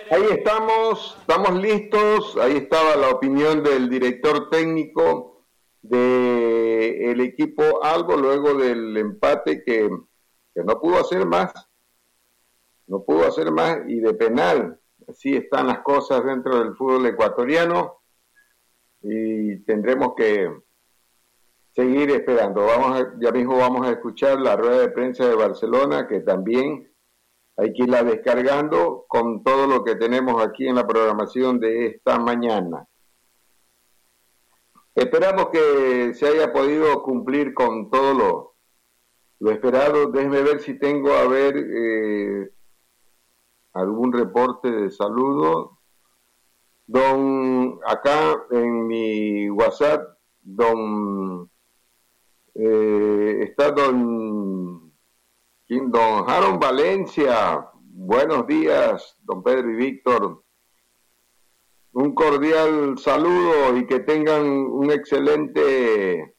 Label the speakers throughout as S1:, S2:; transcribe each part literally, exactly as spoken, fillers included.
S1: Ahí estamos, estamos listos. Ahí estaba la opinión del director técnico del equipo Albo luego del empate que, que no pudo hacer más, no pudo hacer más y de penal. Así están las cosas dentro del fútbol ecuatoriano y tendremos que seguir esperando. Vamos a, ya mismo vamos a escuchar la rueda de prensa de Barcelona, que también hay que irla descargando con todo lo que tenemos aquí en la programación de esta mañana. Esperamos que se haya podido cumplir con todo lo, lo esperado. Déjenme ver si tengo, a ver, eh, algún reporte de saludo. Don, acá en mi WhatsApp, don, eh, está don, don Harold Valencia. Buenos días, don Pedro y Víctor. Un cordial saludo y que tengan un excelente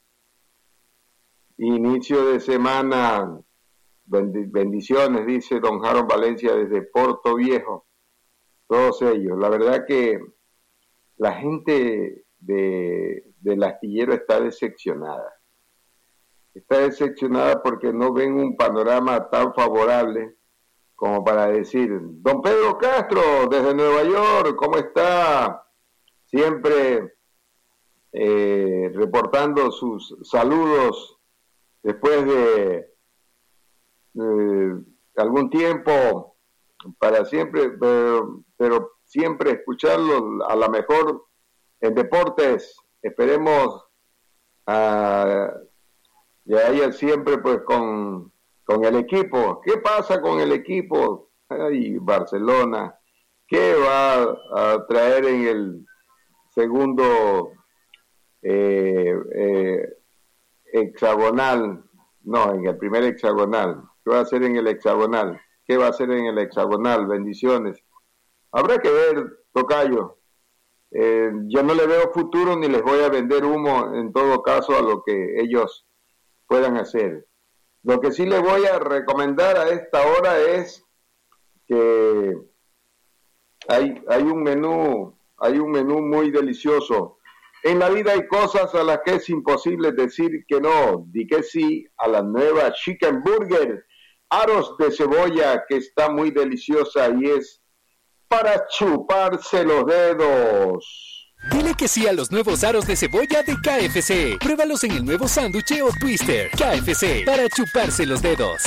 S1: inicio de semana. Bendiciones, dice don Harold Valencia desde Puerto Viejo. Todos ellos. La verdad que la gente de, del astillero está decepcionada. Está decepcionada porque no ven un panorama tan favorable como para decir, don Pedro Castro, desde Nueva York, ¿cómo está? Siempre eh, reportando sus saludos después de eh, algún tiempo, para siempre, pero, pero siempre escucharlo a lo mejor en deportes. Esperemos a, que haya siempre pues con... con el equipo. ¿Qué pasa con el equipo? Ay, Barcelona, ¿qué va a traer en el segundo eh, eh, hexagonal? No, en el primer hexagonal. ¿Qué va a hacer en el hexagonal? ¿Qué va a hacer en el hexagonal? Bendiciones. Habrá que ver, tocayo. Eh, yo no le veo futuro ni les voy a vender humo en todo caso a lo que ellos puedan hacer. Lo que sí le voy a recomendar a esta hora es que hay, hay un menú, hay un menú muy delicioso. En la vida hay cosas a las que es imposible decir que no. Di que sí a la nueva Chicken Burger, aros de cebolla, que está muy deliciosa y es para chuparse los dedos.
S2: Dile que sí a los nuevos aros de cebolla de K F C. Pruébalos en el nuevo sándwich o twister. K F C, para chuparse los dedos.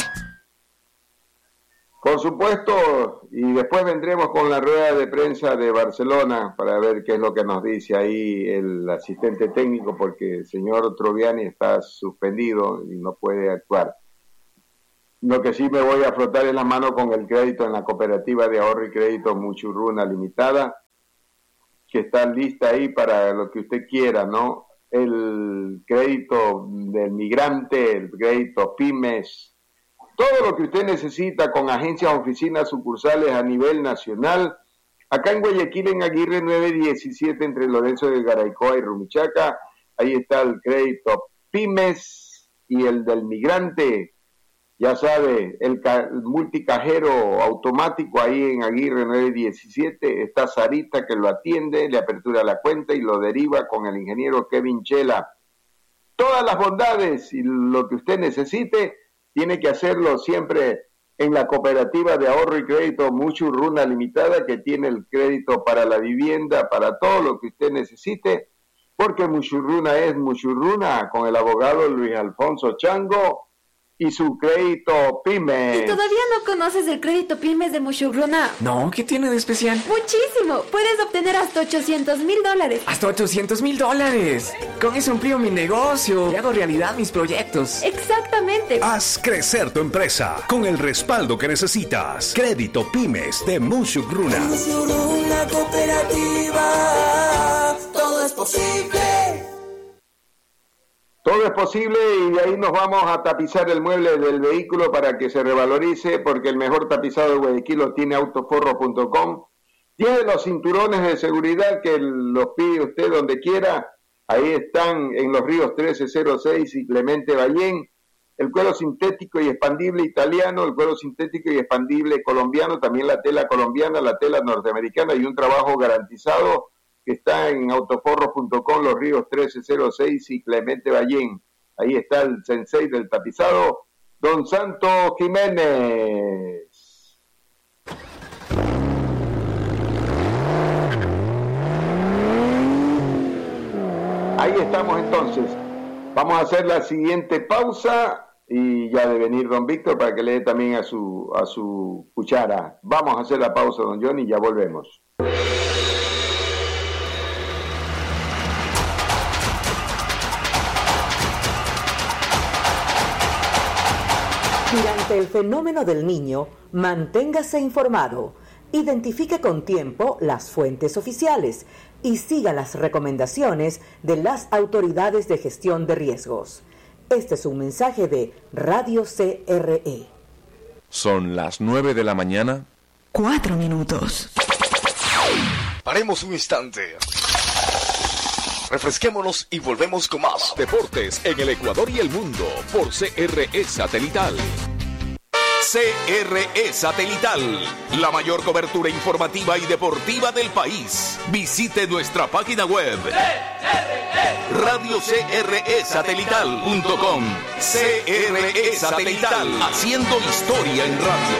S1: Por supuesto, y después vendremos con la rueda de prensa de Barcelona para ver qué es lo que nos dice ahí el asistente técnico, porque el señor Troviani está suspendido y no puede actuar. Lo que sí me voy a frotar en la mano con el crédito en la cooperativa de ahorro y crédito Muchurruna Limitada, que está lista ahí para lo que usted quiera, ¿no? El crédito del migrante, el crédito pymes, todo lo que usted necesita con agencias, oficinas, sucursales a nivel nacional. Acá en Guayaquil, en Aguirre nueve diecisiete, entre Lorenzo de Garaycoa y Rumichaca, ahí está el crédito pymes y el del migrante. Ya sabe, el, ca- el multicajero automático ahí en Aguirre nueve diecisiete, está Sarita que lo atiende, le apertura la cuenta y lo deriva con el ingeniero Kevin Chela. Todas las bondades y lo que usted necesite, tiene que hacerlo siempre en la cooperativa de ahorro y crédito Muchurruna Limitada, que tiene el crédito para la vivienda, para todo lo que usted necesite, porque Muchurruna es Muchurruna, con el abogado Luis Alfonso Chango y su crédito pymes.
S3: ¿Y todavía no conoces el crédito pymes de Muchurruna?
S4: No, ¿qué tiene de especial?
S3: Muchísimo. Puedes obtener hasta ochocientos mil dólares.
S4: ¡Hasta ochocientos mil dólares! Con eso amplío mi negocio y hago realidad mis proyectos.
S3: Exactamente.
S5: Haz crecer tu empresa con el respaldo que necesitas. Crédito Pymes de Muchurruna.
S6: Muchurruna Cooperativa, todo es posible.
S1: Todo es posible y de ahí nos vamos a tapizar el mueble del vehículo para que se revalorice, porque el mejor tapizado de Guayaquil lo tiene autoforro punto com. Tiene los cinturones de seguridad que los pide usted donde quiera. Ahí están en los ríos trece cero seis y Clemente Ballén. el cuero sintético y expandible italiano, el cuero sintético y expandible colombiano, también la tela colombiana, la tela norteamericana y un trabajo garantizado que está en autoforros punto com, Los Ríos trece cero seis y Clemente Ballén. Ahí está el sensei del tapizado, don Santo Jiménez. Ahí estamos entonces. Vamos a hacer la siguiente pausa y ya de venir don Víctor para que le dé también a su, a su cuchara. Vamos a hacer la pausa, don Johnny, y ya volvemos.
S7: Durante el fenómeno del Niño, manténgase informado, identifique con tiempo las fuentes oficiales y siga las recomendaciones de las autoridades de gestión de riesgos. Este es un mensaje de Radio C R E.
S8: Son las nueve de la mañana.
S9: Cuatro minutos.
S10: Paremos un instante. Refresquémonos y volvemos con más
S2: deportes en el Ecuador y el mundo por C R E Satelital.
S5: C R E Satelital, la mayor cobertura informativa y deportiva del país. Visite nuestra página web radio c r e satelital punto com. C R E Satelital, haciendo historia en radio.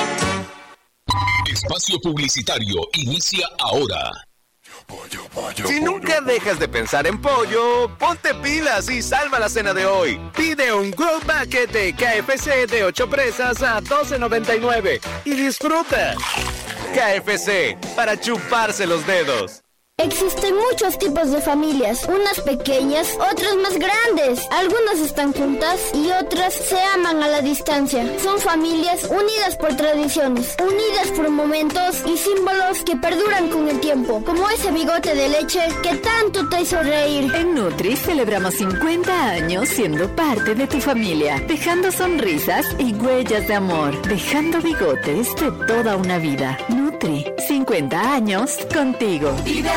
S11: Espacio publicitario inicia ahora.
S12: Si nunca dejas de pensar en pollo, ponte pilas y salva la cena de hoy. Pide un Growth Bucket de K F C de ocho presas a doce noventa y nueve y disfruta. K F C, para chuparse los dedos.
S13: Existen muchos tipos de familias, unas pequeñas, otras más grandes. Algunas están juntas y otras se aman a la distancia. Son familias unidas por tradiciones, unidas por momentos y símbolos que perduran con el tiempo, como ese bigote de leche que tanto te hizo reír.
S14: En Nutri celebramos cincuenta años siendo parte de tu familia, dejando sonrisas y huellas de amor, dejando bigotes de toda una vida. Nutri, cincuenta años contigo.
S6: Vive